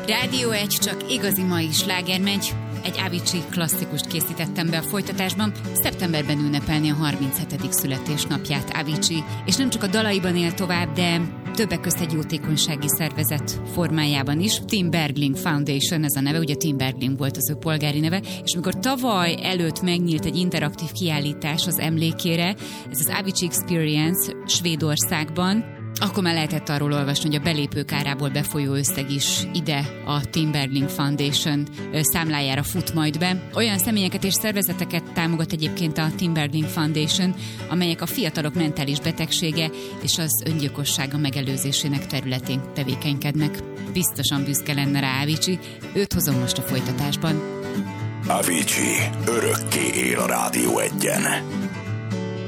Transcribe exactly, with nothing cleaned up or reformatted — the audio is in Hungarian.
Rádió egy, csak igazi mai slágermegy. Egy Avicii klasszikust készítettem be a folytatásban. Szeptemberben ünnepelni a harminchetedik születésnapját Avicii, és nem csak a dalaiban él tovább, de többek közt egy jótékonysági szervezet formájában is. Tim Bergling Foundation, ez a neve, ugye Tim Bergling volt az ő polgári neve, és amikor tavaly előtt megnyílt egy interaktív kiállítás az emlékére, ez az Avicii Experience Svédországban, akkor már lehetett arról olvasni, hogy a belépők árából befolyó összeg is ide a Tim Bergling Foundation számlájára fut majd be. Olyan személyeket és szervezeteket támogat egyébként a Tim Bergling Foundation, amelyek a fiatalok mentális betegsége és az öngyilkossága megelőzésének területén tevékenykednek. Biztosan büszke lenne rá Avicii, őt hozom most a folytatásban. Avicii örökké él a Rádió egyen.